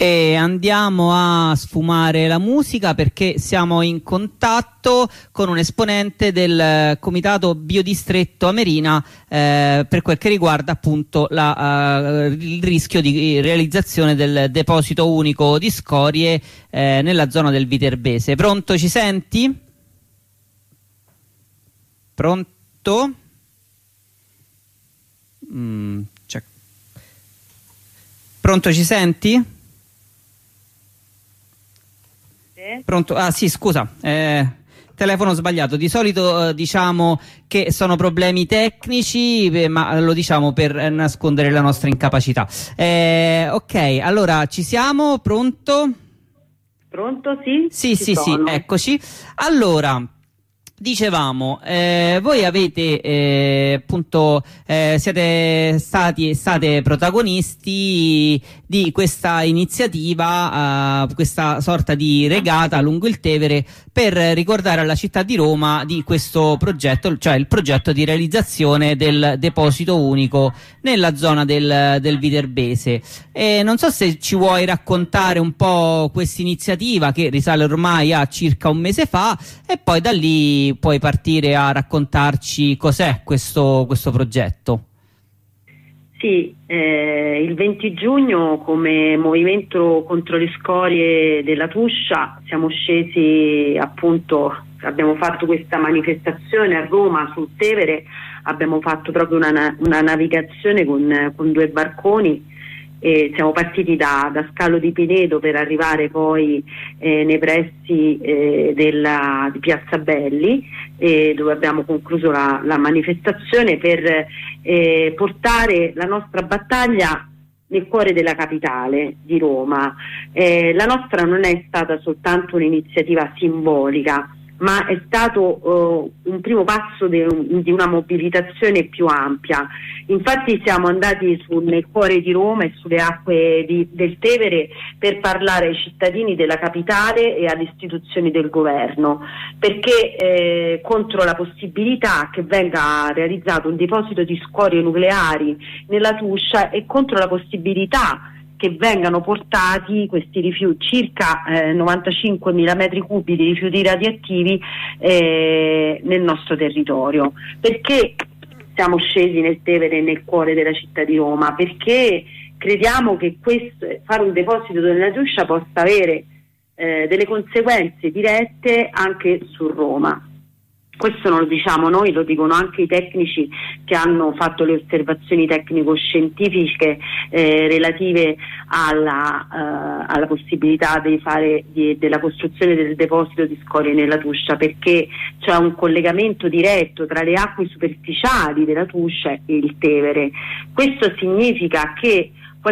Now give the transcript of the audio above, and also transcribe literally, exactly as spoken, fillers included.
E andiamo a sfumare la musica perché siamo in contatto con un esponente del comitato biodistretto Amerina eh, per quel che riguarda appunto la, uh, il rischio di realizzazione del deposito unico di scorie eh, nella zona del Viterbese. Pronto, ci senti? Pronto? Mm, cioè. Pronto, ci senti? Pronto? Ah sì, scusa, eh, telefono sbagliato. Di solito eh, diciamo che sono problemi tecnici, eh, ma lo diciamo per nascondere la nostra incapacità. Eh, ok, allora ci siamo, pronto? Pronto, sì? Sì, sì, sono. Sì, eccoci. Allora, dicevamo, eh, voi avete eh, appunto eh, siete stati e state protagonisti di questa iniziativa, eh, questa sorta di regata lungo il Tevere per ricordare alla città di Roma di questo progetto, cioè il progetto di realizzazione del deposito unico nella zona del, del Viterbese. E non so se ci vuoi raccontare un po' questa iniziativa che risale ormai a circa un mese fa e poi da lì puoi partire a raccontarci cos'è questo, questo progetto. Sì, eh, il venti giugno come movimento contro le scorie della Tuscia siamo scesi, appunto, abbiamo fatto questa manifestazione a Roma sul Tevere, abbiamo fatto proprio una, una navigazione con, con due barconi. E siamo partiti da, da Scalo di Pinedo per arrivare poi eh, nei pressi eh, della, di Piazza Belli, eh, dove abbiamo concluso la, la manifestazione per eh, portare la nostra battaglia nel cuore della capitale di Roma. Eh, la nostra non è stata soltanto un'iniziativa simbolica, ma è stato uh, un primo passo de, un, di una mobilitazione più ampia. Infatti siamo andati su, nel cuore di Roma e sulle acque di, del Tevere per parlare ai cittadini della capitale e alle istituzioni del governo, perché eh, contro la possibilità che venga realizzato un deposito di scorie nucleari nella Tuscia e contro la possibilità che vengano portati questi rifiuti, circa eh, novantacinquemila metri cubi di rifiuti radioattivi eh, nel nostro territorio. Perché siamo scesi nel Tevere, nel cuore della città di Roma? Perché crediamo che questo, fare un deposito nella Tuscia possa avere eh, delle conseguenze dirette anche su Roma. Questo non lo diciamo noi, lo dicono anche i tecnici che hanno fatto le osservazioni tecnico-scientifiche eh, relative alla, eh, alla possibilità di fare di, della costruzione del deposito di scorie nella Tuscia, perché c'è un collegamento diretto tra le acque superficiali della Tuscia e il Tevere. Questo significa che